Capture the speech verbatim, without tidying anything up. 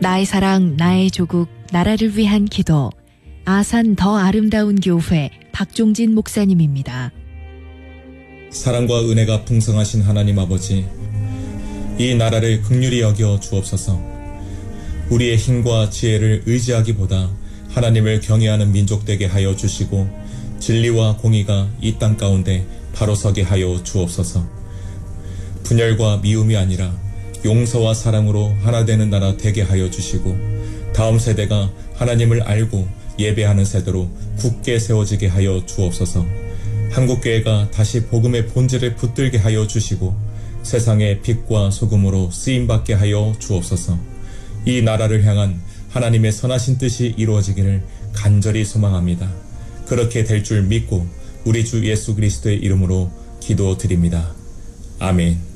나의 사랑, 나의 조국, 나라를 위한 기도. 아산 더 아름다운 교회 박종진 목사님입니다. 사랑과 은혜가 풍성하신 하나님 아버지, 이 나라를 긍휼히 여겨 주옵소서. 우리의 힘과 지혜를 의지하기보다 하나님을 경외하는 민족 되게 하여 주시고, 진리와 공의가 이 땅 가운데 바로 서게 하여 주옵소서. 분열과 미움이 아니라 용서와 사랑으로 하나 되는 나라 되게 하여 주시고, 다음 세대가 하나님을 알고 예배하는 세대로 굳게 세워지게 하여 주옵소서. 한국교회가 다시 복음의 본질을 붙들게 하여 주시고, 세상의 빛과 소금으로 쓰임받게 하여 주옵소서. 이 나라를 향한 하나님의 선하신 뜻이 이루어지기를 간절히 소망합니다. 그렇게 될 줄 믿고 우리 주 예수 그리스도의 이름으로 기도드립니다. 아멘.